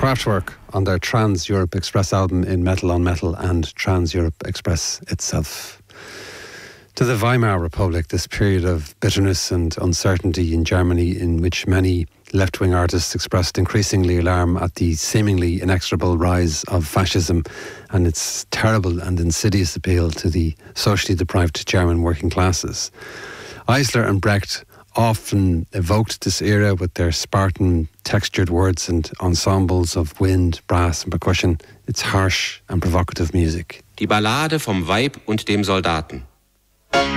Kraftwerk on their Trans-Europe Express album In Metal on Metal and Trans-Europe Express itself. To the Weimar Republic, this period of bitterness and uncertainty in Germany in which many left-wing artists expressed increasingly alarm at the seemingly inexorable rise of fascism and its terrible and insidious appeal to the socially deprived German working classes. Eisler and Brecht often evoked this era with their Spartan textured words and ensembles of wind, brass and percussion. It's harsh and provocative music. Die Ballade vom Weib und dem Soldaten.